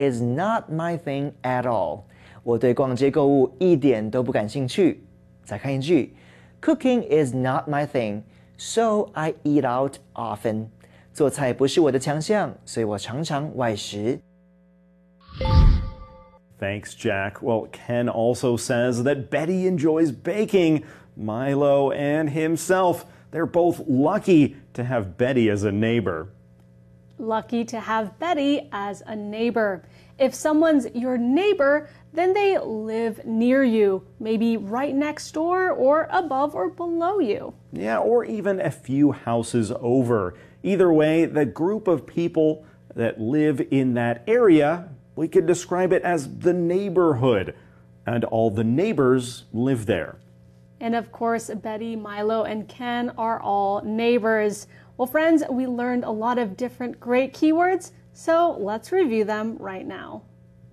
is not my thing at all. 我对逛街购物一点都不感兴趣。再看一句 Cooking is not my thing, so I eat out often. 做菜不是我的强项，所以我常常外食。 Thanks, Jack. Well, Ken also says that Betty enjoys baking. Milo and himself, they're both lucky to have Betty as a neighbor. Lucky to have Betty as a neighbor. If someone's your neighbor, then they live near you, maybe right next door or above or below you. Yeah, or even a few houses over. Either way, the group of people that live in that area, we could describe it as the neighborhood, and all the neighbors live there. And of course, Betty, Milo, and Ken are all neighbors. Well, friends, we learned a lot of different great keywords, so let's review them right now.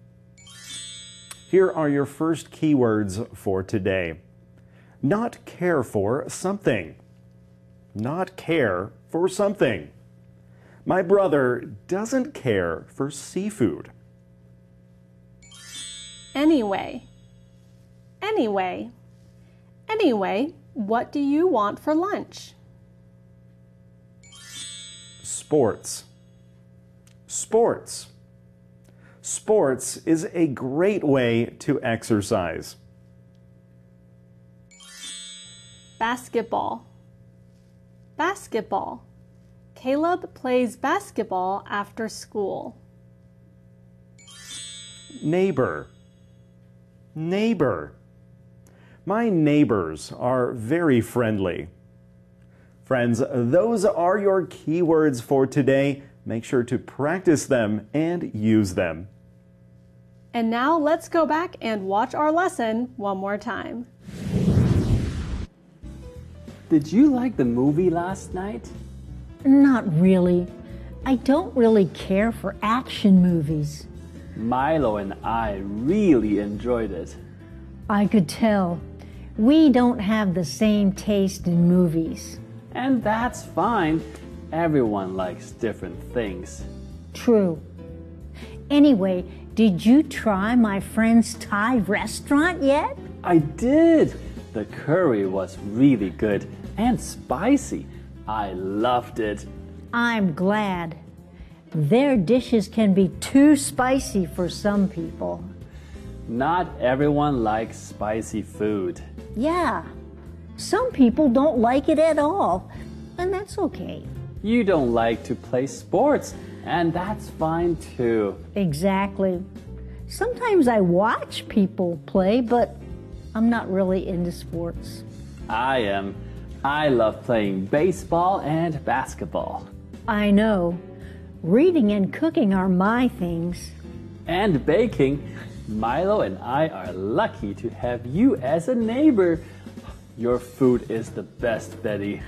Here are your first keywords for today. Not care for something. Not care for something. My brother doesn't care for seafood. Anyway. Anyway. Anyway, what do you want for lunch? Sports. Sports. Sports is a great way to exercise. Basketball. Basketball. Caleb plays basketball after school. Neighbor. Neighbor. My neighbors are very friendly. Friends, those are your keywords for today. Make sure to practice them and use them. And now let's go back and watch our lesson one more time. Did you like the movie last night? Not really. I don't really care for action movies. Milo and I really enjoyed it. I could tell. We don't have the same taste in movies. And that's fine. Everyone likes different things. True. Anyway, did you try my friend's Thai restaurant yet? I did. The curry was really good and spicy. I loved it. I'm glad. Their dishes can be too spicy for some people. Not everyone likes spicy food. Yeah. Some people don't like it at all, and that's okay. You don't like to play sports, and that's fine too. Exactly. Sometimes I watch people play, but I'm not really into sports. I am. I love playing baseball and basketball. I know. Reading and cooking are my things. And baking. Milo and I are lucky to have you as a neighbor. Your food is the best, Betty.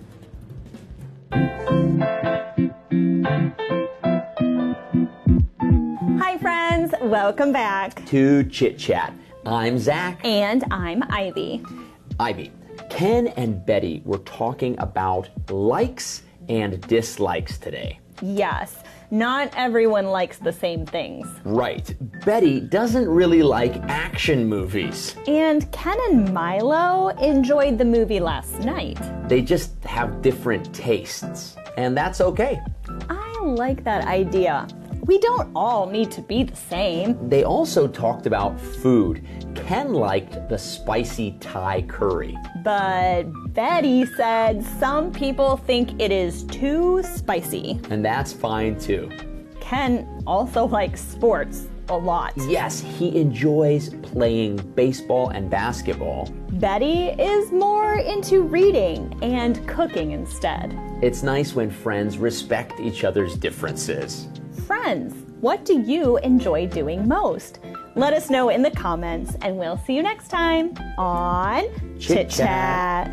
Hi, friends. Welcome back to Chit Chat. I'm Zach. And I'm Ivy. Ivy, Ken and Betty were talking about likes and dislikes today. Yes. Not everyone likes the same things. Right. Betty doesn't really like action movies. And Ken and Milo enjoyed the movie last night. They just have different tastes. And that's okay. I like that idea. We don't all need to be the same. They also talked about food. Ken liked the spicy Thai curry. But Betty said some people think it is too spicy. And that's fine too. Ken also likes sports a lot. Yes, he enjoys playing baseball and basketball. Betty is more into reading and cooking instead. It's nice when friends respect each other's differences. Friends, what do you enjoy doing most? Let us know in the comments, and we'll see you next time on Chit Chat.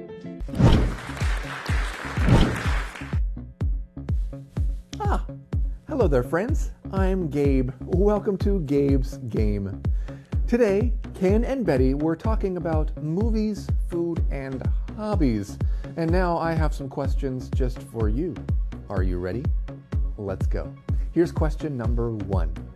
Hello there, friends. I'm Gabe. Welcome to Gabe's Game. Today, Ken and Betty were talking about movies, food, and hobbies. And now I have some questions just for you. Are you ready? Let's go. Here's question number 1.